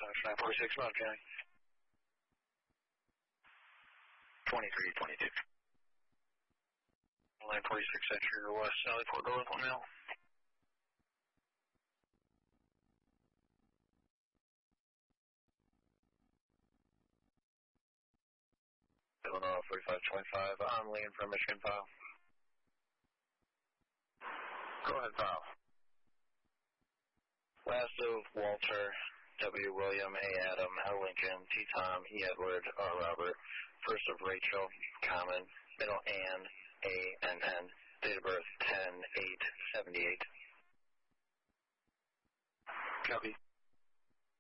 946, Mount County. 2322. 946, Exeter West, Sally Fort North, 1 mile. Illinois 4525, I'm leading from Michigan file. Go ahead, file. Last of Walter, W. William, A. Adam, L. Lincoln, T. Tom, E. Edward, R. Robert. First of Rachel, Common. Middle Ann, A. N. N. Date of birth 10/8/78. Copy.